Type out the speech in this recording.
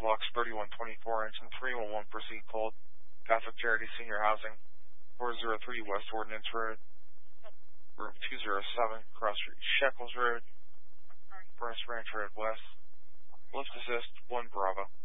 Lux 3124, engine 311, proceed cold. Catholic Charity Senior Housing, 403 West Ordnance Road, room 207, Cross Street, Shekels Road, Furnace Ranch Road West. Lift assist, 1 Bravo.